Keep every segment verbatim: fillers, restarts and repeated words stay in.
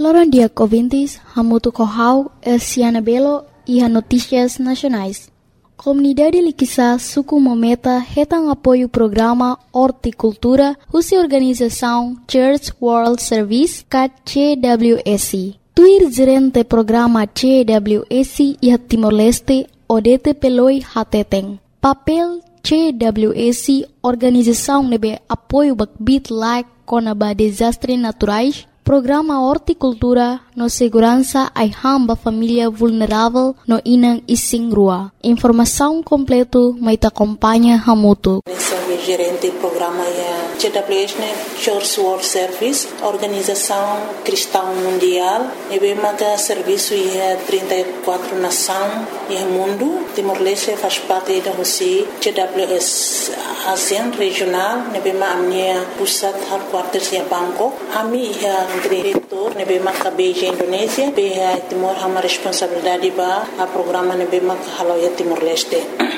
Loron dia ouvintes, hamutu kohau, Elsiana Belo e a Notícias Nacionais. Comunidade Liquiçá Suku Mometa retang apoio programa Horticultura, husi organização Church World Service, C W S. Tuir gerente programa C W S e Timor-Leste, Odete Peloi Hateteng. Papel C W S, organização nebe apoio bakbit like konaba desastres naturais, programa Horticultura no segurança ai hamba família vulnerável no inang ising rua. Informação completo mai ta acompanha hamutu. Gerente do programa é C W S, Church World Service, Organização Cristã Mundial, e bem maga serviço é trinta e quatro nações e mundo. Timor-Leste faz parte da Rússia, C W S ASEAN regional, e bem maga minha pusat headquarters é Bangkok. Ami é diretor, e bem maga Beijing Indonésia, bem Timor hama responsabilidade ba a programa e bem maga halau é Timor-Leste.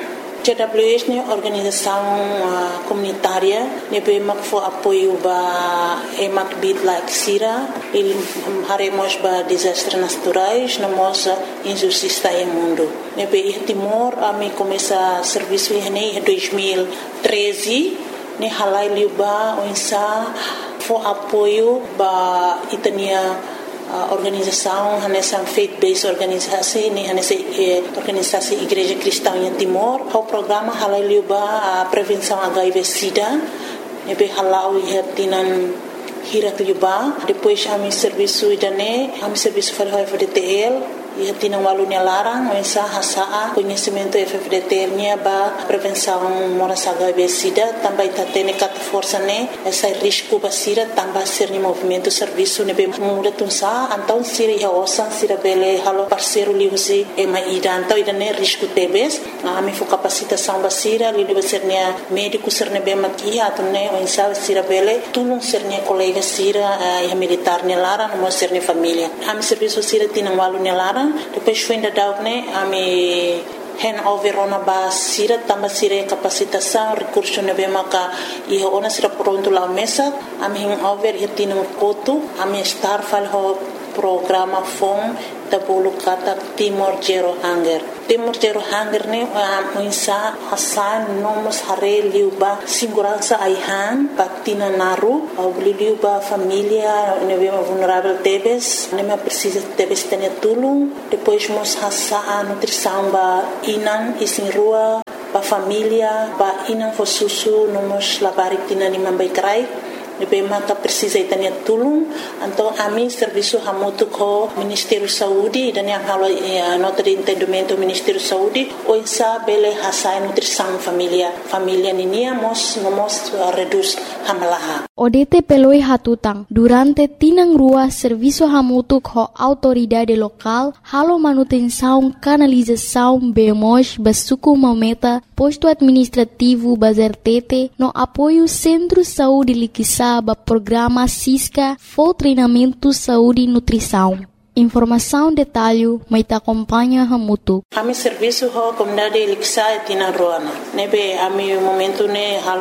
C W S é organização uh, comunitária, nebe mak fo apoio ba emak bit like sira, il haremos ba desastres naturais, namos injustiça em mundo. Nebe i Timor ami começa serviço em dois mil e treze, ne halai liuba onsa fo apoio ba itania a organização nessa faith-based organização ni nessa organização Igreja Cristã em Timor, o programa halaliuba a prevenção H I V/Sida, nebe halau ia tinan hirat liuba, depois a mi serviço idane, a mi serviço fal F D T L ia tinan walunya larang, mensa hasaa conhecimento F D T L nya ba prevenção moras H I V/Sida, também tatene kat força ne essa risco basira também ser ni movimento serviço nebe muda tunsa, então siri ya osan sira bele halo parceiro liusi e mai ida, então idane risco tebes, a mi fo capacitação basira li liu ser nia médico ser nebe makia atune mensa sira bele tulung ser nia colega sira e militar ne lara no ser ni família. A mi serviço sira tinan walunya lara. Depois foi ainda dar né a me hand over ona ba sira tamba sira capacitação recurso nebe maka e ona sira pronto lá mesa a me hand over e tino koto a me estar fal ho programa fom tabulu kata Timor Zero Hunger. Timor Zero Hunger ne a insa hasan nomos hare liuba segurança aihan patina naru au liuba família nebe vulnerável tebes neme precisa tebes tene tulung depois mos hasa a nutrição ba inan isin rua ba família ba inan fo susu nomos labarik tina ni mambai krai nebe maka precisa itania tulung, então a mim serviço hamutu ko Ministério Saúde dan yang halo nota de entendimento Ministério Saúde o insa bele hasai nutrição família família ninia mos nomos reduz hamalaha. Odete peloi hatutang durante tinang rua serviço hamutu ko autoridade local halo manutenção canalização bemos basuku mometa posto administrativo bazertete no apoio Centro Saúde Liquiçá ba programa Cisca for treinamento saúde e nutrição. Informação detalhe mai ta acompanha hamutu. Ami serviço ho comunidade Liquiçá tina roana. Nebe ami momento ne halo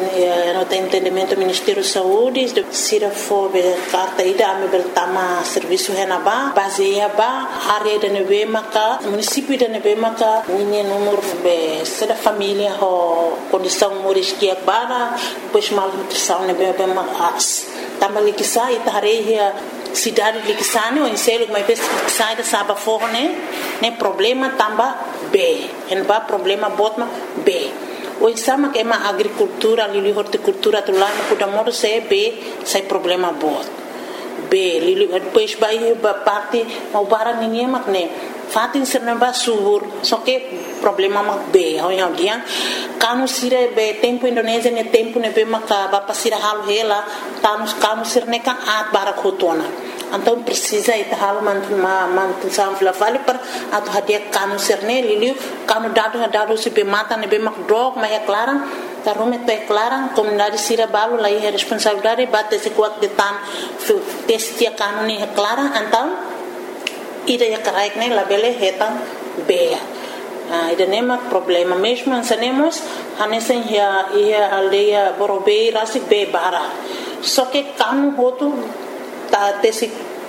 no entendimento Ministério Saúde de sira fo be carta ida ami bertama serviço henaba baseia ba área de nebe maka município de nebe maka ni número be sera família ho condição moriskia bara pois mal nutrição nebe be mas também Liquiçá itareia cidade de Liquiçá o enselo mas sai da saba forne né problema tamba B en ba problema botma B o exama que é uma agricultura ali horticultura do lá no Kudamoro se B sai problema bot B li depois vai parte o bara ninguém mak né fatin serna ba subur só que problema mak B ao yang dia kanu sire be tempo Indonésia ne tempo ne be maka ba pasira halu hela kanu kanu sirne ka at bara khotona então precisa ita halu man man sam fla vale per atu hadia kanu sirne liliu kanu dado dado se be mata ne be mak drog ma é clara tarume te clara comunidade sira balu lá é responsabilidade bate se kuat de tan testia kanu ne clara então ida ya karaik ne labele hetan be Ah, ida nema problema mesmo ansanemos hanesen ya ia aldeia borobei rasi be bara só que kanu hotu ta tesi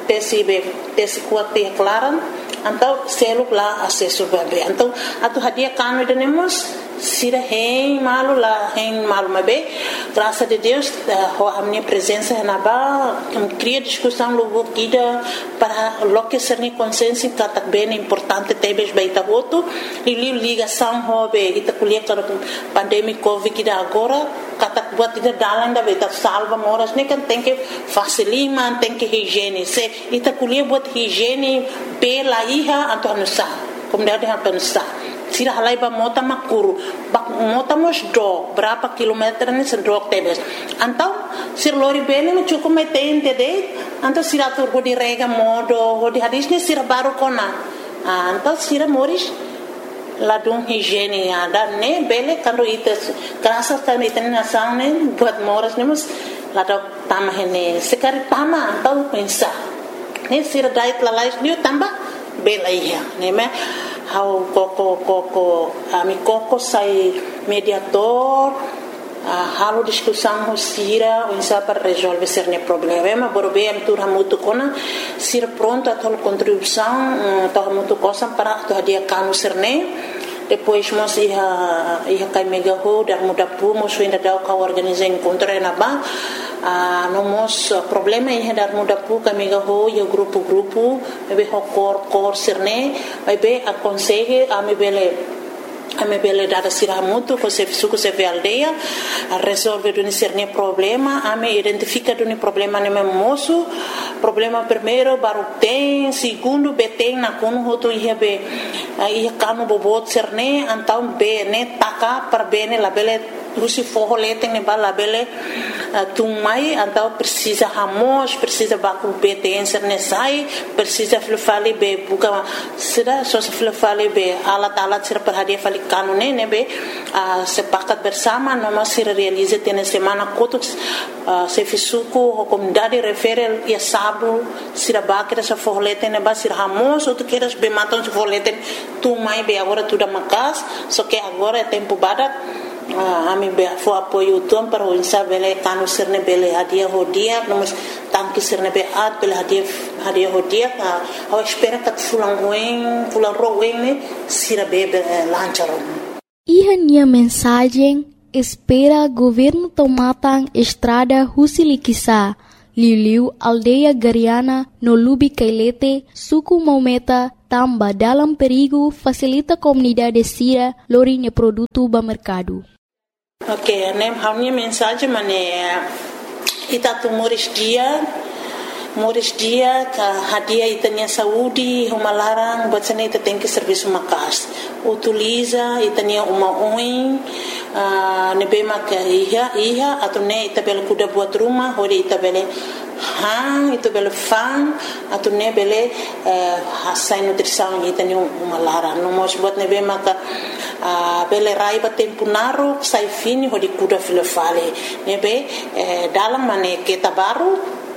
tesi be tesi kuat te klaran então selo lá acesso bebe então atu hadia kanu denemos sira hein malu lá hein malu mabe graças a Deus a minha presença na ba cria discussão logo kida para lo que ser ni consciência que bem importante tebes baita voto e ligação hobe ita kulia para pandemia covid kida agora kata buat ida dalan da beta salva moras ne kan tem que facilima tem que higiene se ita kulia buat higiene pela iha atau nusa como deve atau nusa sira halai ba mota makuru ba mota mos do berapa kilometer ni sedok tebes antau sir lori bene me cukup metente de antau sira tur di rega modo di hadisnya sira baru kona antau sira moris ladung higiene ada ne bele kando itu kerasa kami itu nasang ne buat moras ne mus ladau tamah ne sekali tama antau pensa ne sira diet lalais ni tambah bela iya ne me how koko koko ami koko sai mediator uh, halo discussão ho sira o insa para resolver cerne problema borobe am tur hamutu kona sira pronto a tol contribuição to hamutu cosa para to dia kanu cerne depois mos ia ia kai mega ho dar muda pu mos ainda dau ka organizar encontro na ba Uh, nomos uh, problema ia dar muda pu kami gaho yo grupo grupo ebe ho kor kor serne ebe aconsegue a me bele a me bele dada sira mutu ko se suku se ve aldeia a resolve do cerne problema a me identifica do problema ne moço problema primeiro baru tem segundo beteng na kono hoto ia be uh, ia kanu bobot serne antau be ne taka per bene la bele Rusi forro letem ne bala bele tumai então precisa ramos precisa baku betência nesai precisa flufali be buka sida só se flufali be alat alat sira perhadia fali kanu ne ne be sepakat bersama noma sira realiza tena semana kotuk se fisuku a comunidade refere ia sabu sira bakira sa forro letem ne ba sira ramos ou tu queiras be matam se forro letem tumai be agora tudo macas só que agora é tempo badat Ah, ami be fo apoio tom para o insa bele kanu serne bele hadia hodia nomos tanki serne be at bele hadia hadia hodia a ao espera que fulan wen fulan rowen ne sira bebe lancharon. Iha nia mensagem espera governo tomatan estrada Husilikisa Liu aldeia Gariana no Lubi Kailete suku Maumeta tamba dalam perigo facilita comunidade sira lorinya produto ba mercado. Ok, nem a minha mensagem mané ita tu moris dia moris dia ka hadia itanya saúde uma larang buat sana ita tem que serviço makas utiliza itanya uma oin nebe mak iha iha atau ne ita bel kuda buat rumah hori ita bele hang itu bele fang atau ne bele hasai nutrição itanya uma larang no mos buat nebe mak bele rai ba tempo naro sai fini hori kuda filofale nebe dalam mane kita baru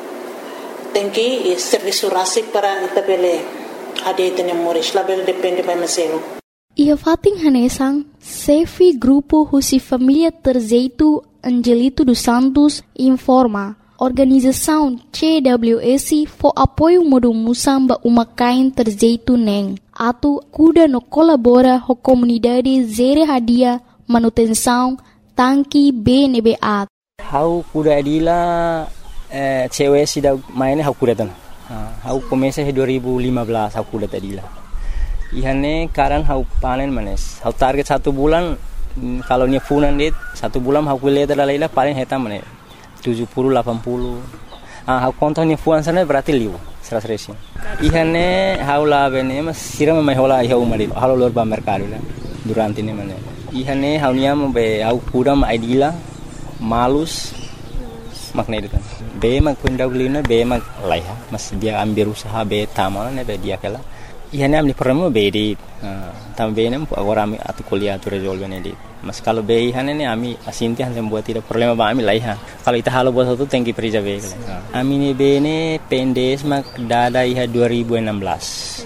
tem que serviço rásico para itabele ade tenha moris label depende by maselo. Ia fating hanesang Sefi Grupo Husi Família Terzeito Angelito dos Santos informa organização C W S for apoio modo musamba uma kain terzeito neng atu kuda no colabora ho comunidade zere hadia manutenção tanki B N B A. How kuda adila Eh, cewek sudah mainnya aku datang. Aku komesa dua ribu lima belas aku datang tadi lah. Ihane karan aku panen manes. Aku target satu bulan kalau nya funan dit satu bulan aku lihat adalah lah paling hetam manes tujuh puluh delapan puluh. Ah aku kontaknya fuan sana berarti liu seratus resi. Ihane aku lah bene mas siram mai hola iha umari. Halo lor ba mercado lah. Durante ini manes. Ihane aku nya be aku kudam idila malus makna itu kan. Be mag kunda gulina be mag laiha mas dia ambil usaha be tamana ne be dia kala ihane amni problema be di tam be ne agora ami atu kuliah tu resolve ne di mas kalau be ihane ne ami asinti han sembuat tidak problema ba ami laiha kalau ita halo bos tu tengki perija be kala ami ne be ne pendes mag dada iha dua ribu enam belas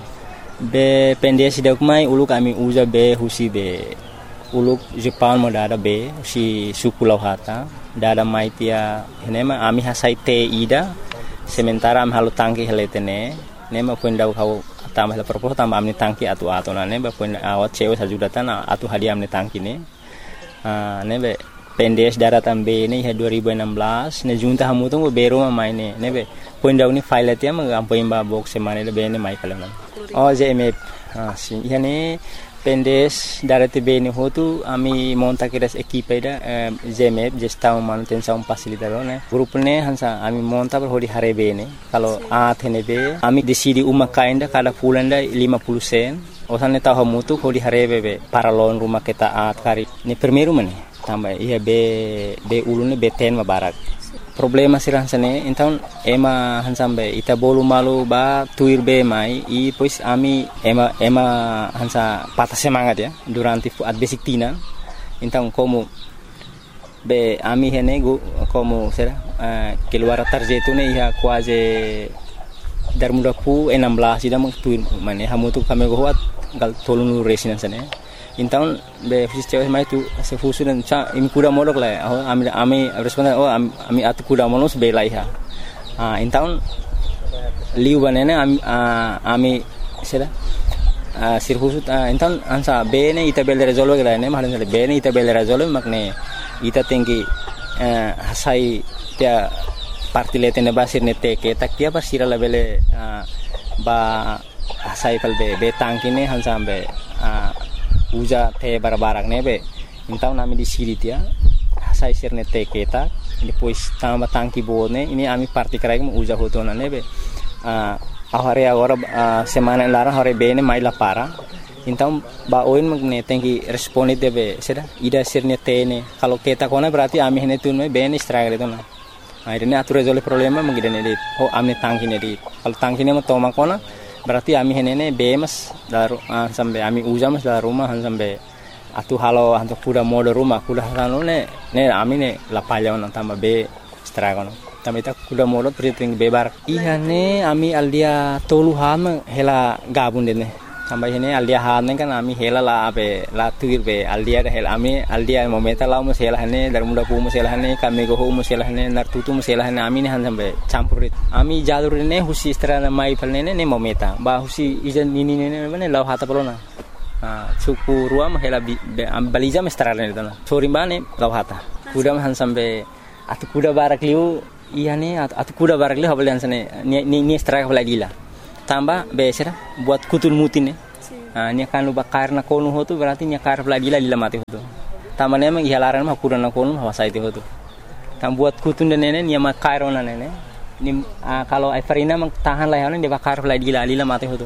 be pendes dak mai uluk ami uza be husi be uluk Jepang mo dada be si suku lauhata dada mai tia henema ami hasai te ida sementara am halo tangki heletene ne ma punda kau tambah la propos tambah amni tangki atu atu na ne ba punda awat cewe sajudatan atu hadiah amni tangki ne ne be pendes daratan be ne ha dua ribu enam belas ne junta hamu tu bero ma mai ne ne be punda ni file tia ma am poimba box semane le be ne mai kala oh je me ha si yani pendes darate be ne hotu ami monta kiras equipe da jemep gestão manutenção facilitador né grupo ne hansa ami monta per hodi hare be ne kalau a thene be ami decidi uma kainda kada fulanda lima puluh sen osan ne tahu mutu hodi hare be para lon rumah kita at kari ni primeiro mane tambah iya be be ulune be ten ma barak problema sirang sene então ema hansambe ita bolu malu ba tuir be mai i pois ami ema ema hansa patah semangat ya durante at basic tina então como be ami hene go como será uh, keluar tarjetu ne ia quase dar muda pu enam belas ida meng tuir mane hamu tu kami go hat gal tolunu resina sene então be fusis cewek mai tu se fusu dan cha imi kuda modok la oh ami ami responden oh ami atu kuda monos be lai ha ah então liu banene ami ami sera ah sir fusu então ansa be ne ita bel resolve la ne mahan be ne ita bel resolve makne ita tinggi hasai tia partilete ne basir ne te ke tak tia pasira la bele ba hasai pal be be tangki ne hansa be uja te barbarak nebe então nami di siri tia sai sirne te keta depois tamba tangki bone ini ami parti karai mu uja hotona nebe a ahare agora semana lara hore bene mai la para então ba oin magne tengi responde debe seda ida sirne tene kalau keta kona berarti ami hene tun me bene struggle itu na akhirnya atu resolve problema mengidane dit ho amne tangki ne dit kalau tangki ne mo toma kona berarti ami henene bemas daru uh, sampai ami ujamas dari rumah sampai atu halo hantu kuda mode rumah kuda halo ne ne ami ne lapalya on tambah be stragono tambah ita kuda mode priting bebar iya ne ami aldia tolu ham hela gabun dene tambah hene aldia han kan ami hela la abe la tuir be aldia hela ami aldia momenta la mo hela hene dar muda pu mo hela hene kami go mo hela hene nar tutu mo hela hene ami ne han sampai campurit ami jalur ne husi strana mai palne ne momenta ba husi ijan nini ne ne law hata pelona ah suku ruam hela am baliza mestrana ne tana sori bane law hata kuda han sampai atu kuda barak liu iya ne atu kuda barak liu habalian sane ni ni straka baladila tambah besera buat kutul mutin ne ah nya kan lu bakar na konu hotu berarti nya kar baladila lila mati hotu tamane emang ihalaran mah kuda na konu hawasa itu hotu tam buat kutun dan nene nya makar ona nene ni kalau Everina mang tahan layanan dia bakar baladila lila mati hotu.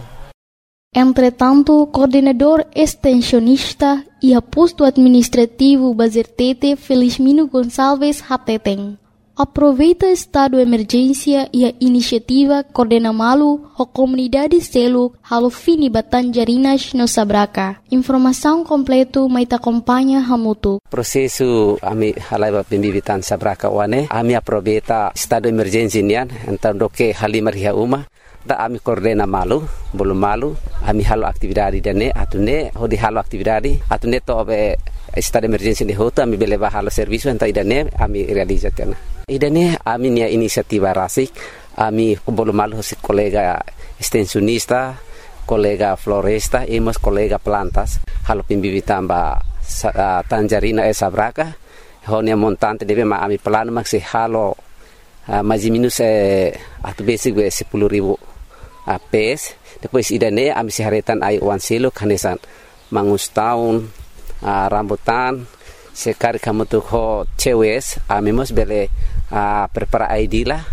Entretanto, coordenador extensionista e aposto administrativo Bazertete Felizmino Gonçalves Hateteng aproveita estado de emergência e a iniciativa Coordena Malu a comunidade selo halo fini Batanjarinas no Sabraca. Informação completo mai te acompanha Hamutu. Prosesu ami halai pembibitan Sabraca wane ami aproveita estado de emergência nian então doke halimar ria uma da ami Coordena Malu belum malu ami halo aktividade dene atune hodi halo aktividade atune to be estado de emergência de hoto ami beleva halo serviço então idane ami realizatena idane ami nia inisiativa rasik ami belum malu si kolega extensionista kolega floresta emos kolega plantas halo pimbibitan ba uh, Tanjarina e Sabraca honia montante debe ma ami plano maksi halo uh, maji minus e atu basic be sepuluh ribu uh, pes depois idane ami siharetan ai wan silo kanesan mangus tahun uh, rambutan sekar kamu tu ho cewes ami mos bele uh, prepara I D lah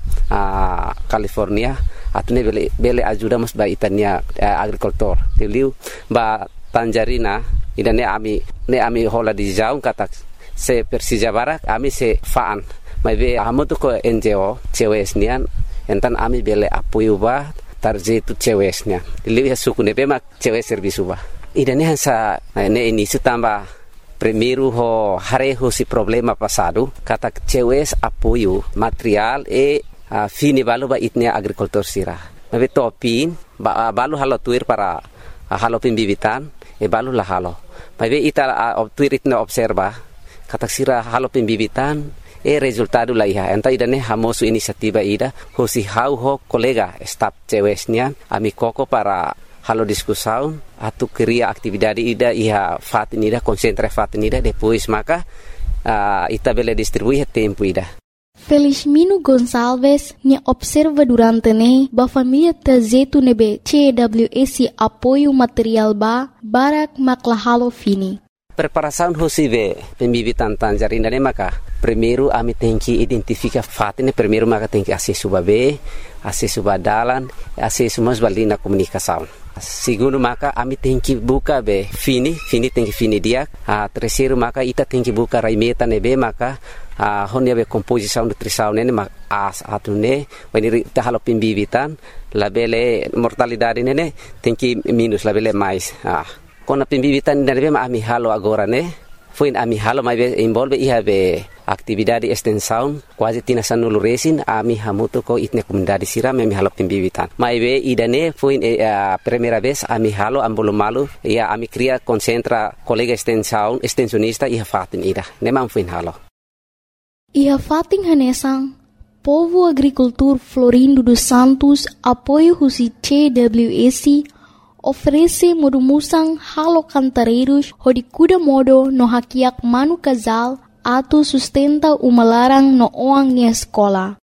uh, California atune bele bele ajuda mos ba itania uh, agricultor teliu ba Tanjarina idane ami ne ami hola di jaung kata se Persija Barak ami se faan mai be amu tu ko N G O cewes nian entan ami bele apoio ba tarjetu cewesnya teliu ya suku ne be mak cewes servisu ba idane hansa ne ini sutamba primeiro ho hareho si problema passado kata cewes apoio material e uh, fini balu ba itnia agricultor sira mabe topin ba balu halo tuir para uh, halo pimbibitan e balu la halo mabe ita uh, tuir itna observa kata sira halo pimbibitan E resultado la iha. Enta ida ne hamosu inisiativa ida. Hosi hau ho kolega staf cewesnya. Ami koko para halo diskusaun. Atu keria aktividade ida iha fatin ida. Konsentra fatin ida. Depois maka uh, ita bele distribuir tempo ida. Felizmino Gonçalves ne observa durante ne ba família tazetu nebe C W S apoio material ba barak maklahalo fini. Preparação hosive pembibitan tanjarina ne maka primeiro ami tem que identificar fato ne primeiro maka tem que acesso babe acesso badalan acesso mas balina comunicação. Segundo maka ami tem que buka be fini fini tem que fini dia. A terceiro maka ita tem que buka raimeta nebe maka a honia be composição nutrição ne mak as atune when ita halo pembibitan labele mortalidade ne tem que minus labele mais. Ah Kona pembibitan dari bema ami halo agora ne foi ami halo mai be involve iha be aktividade extensão quase tina sanulu resin ami hamuto ko itne comunidade siram ami halo pembibitan mai be idane foi a primeira vez ami halo ambolo malu ia ami cria concentra colega extensão extensionista iha fatin ida ne mam foi halo iha fatin hanesang Povo Agricultor Florindo dos Santos apoio husi C W S oferece modumusang halo cantareiros hodi kuda modo no hakiak manu casal atu sustenta umalarang no oang ni escola.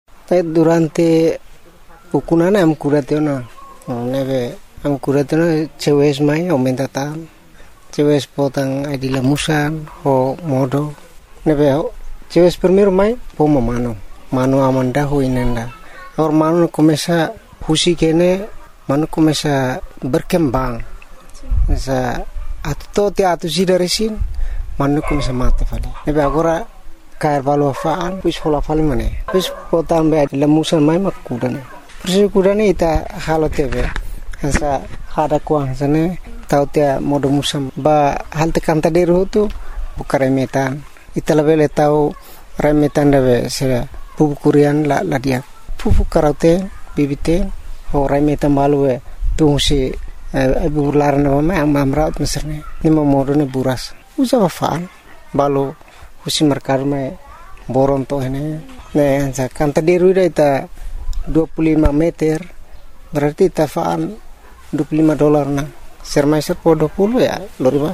Durante ukunana am kuratena neve am kuratena cewes mai aumenta tam cewes potang adila musan ho modo neve cewes primeiro mai pomo mano mano amanda ho inenda or mano começa husi kene mano começa berkembang sa atto te atu sida resin mano começa mata fali nebe agora cair valo faan pis hola fali mane pis potam be lemusan mai makudane pis kudane ita halo tebe sa hada kuang sane tau te modo musam ba hal te kanta deru tu bukare metan ita lebele tau remetan debe se pupu kurian la la dia pupu karate bibite Orang metan balu eh tu si ibu laran nama am amraut meserne ni momodo ne buras usa faan balu husi merkar me boron to ini ne anza kanta deru ita dua puluh lima meter berarti ita faan dua puluh lima dolar na sermaiser po dua puluh ya loriba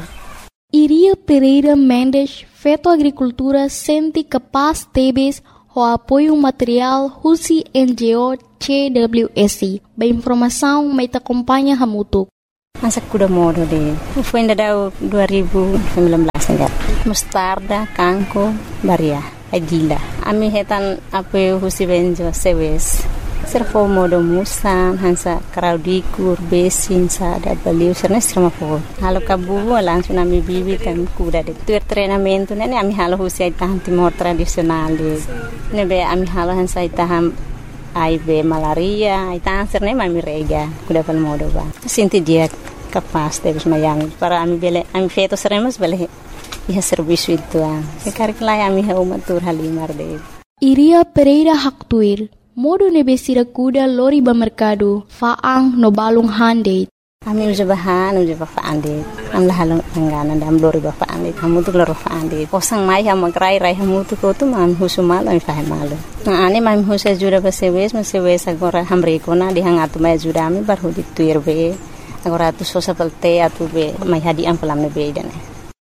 Iria Pereira Mendes feto agricultura senti capaz tebes o apoio material husi N G O C W S. Ba informação mai ta acompanha hamutuk. Masa kuda modo de. Foi ainda dua ribu sembilan belas enggak. Mustarda, kangko, baria, adila. Ami hetan apoio husi benjo sewes. Servo modo musan hansa kraudikur besin sa da baliu serna serma po. Halo kabu langsung ami bibi kan kuda de. Tuer treinamento nene ami halo husi itahan timor tradisional de. Nebe ami halo hansa itahan I B malaria, itahan serna ami rega kuda pal modo ba. Sinti dia capaz de mayang para ami bele ami feto seremos bele iha serviço itu ah. Sekarang lai ami ha umatur halimar de. Iria Pereira Haktuir modo nebesira kuda lori ba mercado faang no balung hande. Ami uja bahan uja ba faande. Am lahalong angganan dam lori ba faande. Kamu tu loro faande. Osang mai ha magrai rai hamu tu ko tu mam husumal ami fahe malu. Na ani mam husa jura ba sewes ma sewes agora hamre ko na dihang atu mai jura ami bar hudi tuir be. Agora tu sosa pelte atu be mai hadi am pelam ne be dane.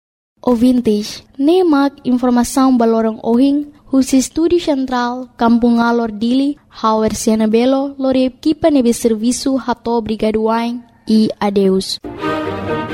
Ouvintes, nemak informação balorang ohing Husi Estúdio Central, Kampung Alor Dili, Hauer Siana Belo, Lore Equipa Nebe Serviço Rato Brigaduain e adeus.